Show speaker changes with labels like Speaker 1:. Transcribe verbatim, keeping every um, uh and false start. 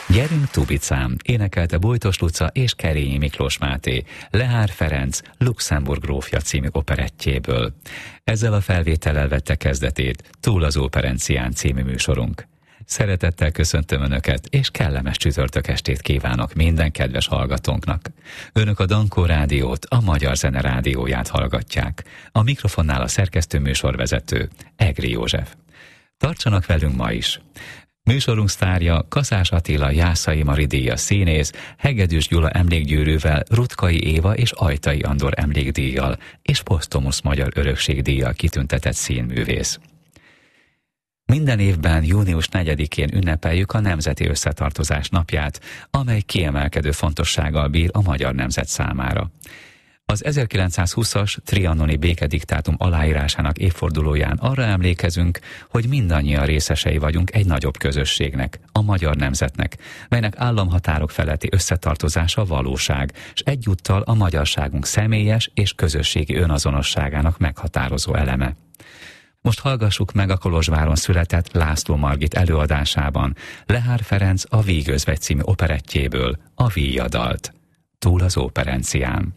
Speaker 1: Gyerünk Tubicám, énekelte Bojtos Luca és Kerényi Miklós Máté, Lehár Ferenc Luxemburg grófja című operettjéből. Ezzel a felvétellel vette kezdetét Túl az Óperencián című műsorunk. Szeretettel köszöntöm Önöket, és kellemes csütörtök estét kívánok minden kedves hallgatónknak. Önök a Dankó Rádiót, a Magyar Zene Rádióját hallgatják. A mikrofonnál a szerkesztő műsorvezető, Egri József. Tartsanak velünk ma is! Műsorunk sztárja Kaszás Attila Jászai Mari díjas színész, Hegedűs Gyula emlékgyűrűvel, Rutkai Éva és Ajtai Andor emlékdíjjal és posztumusz magyar örökségdíjjal kitüntetett színművész. Minden évben június negyedikén ünnepeljük a Nemzeti Összetartozás napját, amely kiemelkedő fontossággal bír a magyar nemzet számára. Az ezerkilencszázhúszas trianoni békediktátum aláírásának évfordulóján arra emlékezünk, hogy mindannyian részesei vagyunk egy nagyobb közösségnek, a magyar nemzetnek, melynek államhatárok feletti összetartozása valóság, és egyúttal a magyarságunk személyes és közösségi önazonosságának meghatározó eleme. Most hallgassuk meg a Kolozsváron született László Margit előadásában Lehár Ferenc a Vígözvegy című operettjéből a Víjadalt. Túl az Óperencián.